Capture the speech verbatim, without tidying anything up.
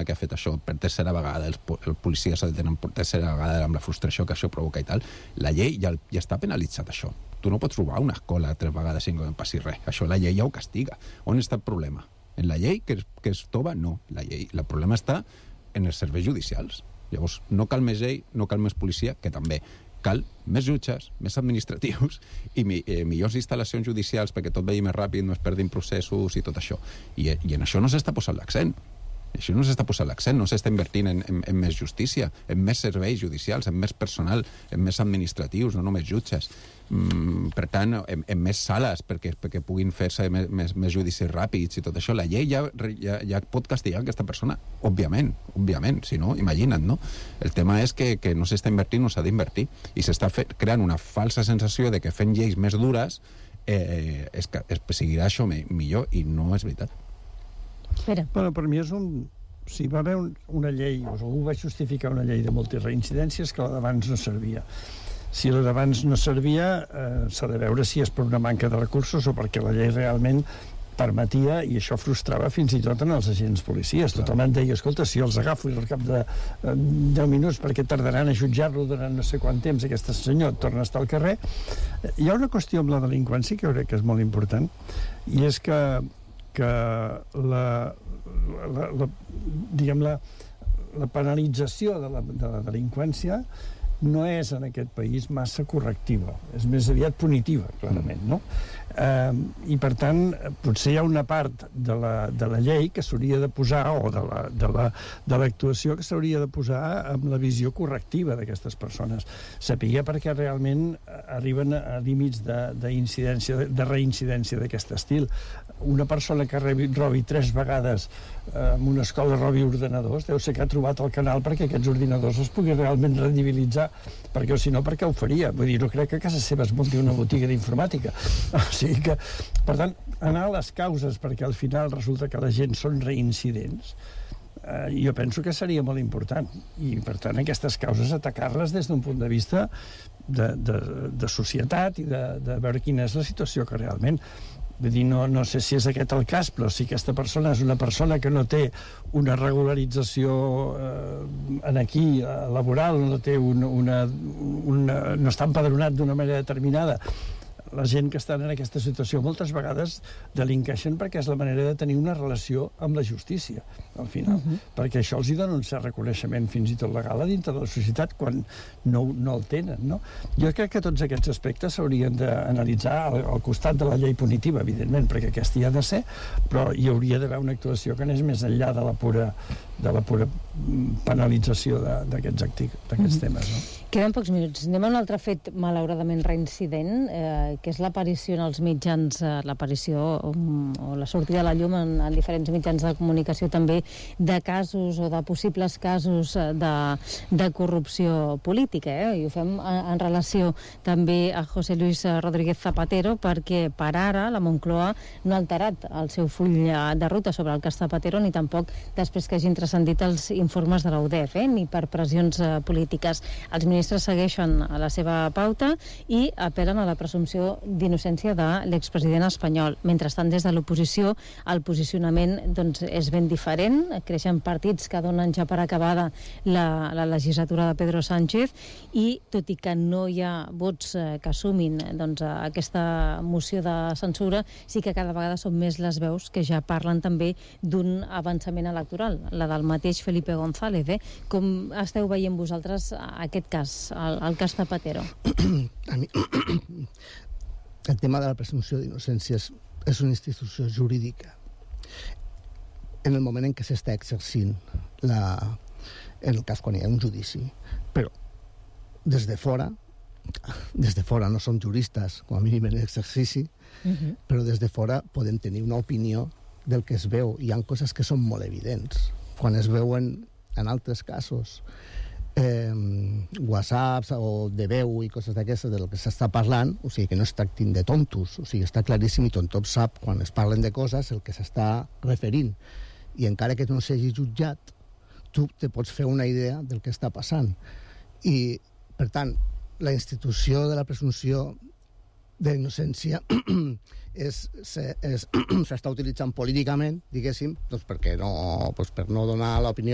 persona que ha fet això per tercera vegada, els, el policia s'ha de tenir per tercera vegada amb la frustració que això provoca i tal, la llei ja, ja està penalitzat això. Tu no pots robar una escola tres vegades sin que no passi res. Això la llei ja ho castiga. On està el problema? En la llei que, que es tova? No. La llei, el problema està en els serveis judicials. Llavors, no cal més llei, no cal més policia, que també cal més jutges, més administratius i mi, eh, millors instal·lacions judicials perquè tot vegi més ràpid, no es perdin processos i tot això. I, i en això no s'està posant l'accent. Això no s'està posant l'accent, no s'està invertint en, en, en més justícia, en més serveis judicials, en més personal, en més administratius, no només jutges. Mm, per tant, en, en més sales perquè, perquè puguin fer-se més, més, més judicis ràpids i tot això. La llei ja, ja, ja pot castigar aquesta persona, òbviament, òbviament, si no, imagina't, no? El tema és que, que no s'està invertint, no s'ha d'invertir, i s'està creant una falsa sensació de que fent lleis més dures eh, es, es seguirà això me, millor, i no és veritat. Espera. Bueno, per mi és un... Si va haver un, una llei, o algú va justificar una llei de multireincidències, que la d'abans no servia. Si la d'abans no servia, eh, s'ha de veure si és per una manca de recursos o perquè la llei realment permetia, i això frustrava fins i tot en els agents policies. Clar. Tothom deia, escolta, si els agafo i al cap de eh, deu minuts perquè tardaran a jutjar-lo durant no sé quant temps, aquest senyor torna a estar al carrer. Hi ha una qüestió amb la delinqüència que jo crec que és molt important, i és que que la, la, la, diguem la, la penalització de la, de la delinqüència no és en aquest país massa correctiva, és més aviat punitiva, clarament, no? Eh, i per tant, potser hi ha una part de la, de la llei que s'hauria de posar, o de la, de la, de l'actuació que s'hauria de posar amb la visió correctiva d'aquestes persones. Sapiguer perquè realment arriben a límits de, d'incidència, de reincidència d'aquest estil. Una persona que rebi, robi tres vegades eh, en una escola robi ordenadors, deu ser que ha trobat el canal perquè aquests ordinadors es pugui realment rendibilitzar, perquè o si no, perquè ho faria. Vull dir, no crec que a casa seva es munti una botiga d'informàtica. O sigui que, per tant, anar a les causes perquè al final resulta que la gent són reincidents, eh, jo penso que seria molt important, i per tant aquestes causes atacar-les des d'un punt de vista de, de, de societat i de, de veure quina és la situació que realment. Vull dir, no, no sé si és aquest el cas, però si aquesta persona és una persona que no té una regularització eh, en aquí, eh, laboral, no té una, una, una, no està empadronat d'una manera determinada, la gent que estan en aquesta situació moltes vegades delinqueixen perquè és la manera de tenir una relació amb la justícia, al final, uh-huh. perquè això els hi dona un cert reconeixement fins i tot legal a dintre de la societat quan no, no el tenen, no? Jo crec que tots aquests aspectes s'haurien d'analitzar al, al costat de la llei punitiva, evidentment, perquè aquesta hi ha de ser, però hi hauria d'haver una actuació que anés més enllà de la pura, de la pura penalització d'aquests d'aquests uh-huh. temes, no? Queden pocs minuts. Anem a un altre fet malauradament reincident, eh, que és l'aparició en els mitjans, eh, l'aparició um, o la sortida a la llum en, en diferents mitjans de comunicació també de casos o de possibles casos de, de corrupció política, eh? I ho fem en, en relació també a José Luis Rodríguez Zapatero, perquè per ara la Moncloa no ha alterat el seu full de ruta sobre el cas Zapatero, ni tampoc després que hagin transcendit els informes de la U D E F, eh? Ni per pressions eh, polítiques. Els ministres segueixen a la seva pauta i apel·len a la presumpció d'innocència de l'expresident espanyol. Mentrestant, des de l'oposició, el posicionament doncs, és ben diferent. Creixen partits que donen ja per acabada la, la legislatura de Pedro Sánchez i, tot i que no hi ha vots eh, que assumin doncs, aquesta moció de censura, sí que cada vegada són més les veus que ja parlen també d'un avançament electoral, la del mateix Felipe González. Eh? Com esteu veient vosaltres aquest cas, el, el cas Zapatero? A mi, el tema de la presumpció d'innocència és, és una institució jurídica. En el moment en què s'està exercint la, en el cas quan hi ha un judici, però des de fora, des de fora no som juristes, com a mínim en l'exercici, uh-huh. però des de fora podem tenir una opinió del que es veu. Hi ha coses que són molt evidents. Quan es veuen en altres casos eh, whatsapps o de veu i coses d'aquestes del que s'està parlant, o sigui que no es tractin de tontos, o sigui, està claríssim i tothom sap quan es parlen de coses el que s'està referint, i encara que no s'hagi jutjat tu te pots fer una idea del que està passant. I per tant, la institució de la presumpció d'innocència és, és, s'està utilitzant políticament, diguéssim, doncs perquè no, doncs per no donar l'opinió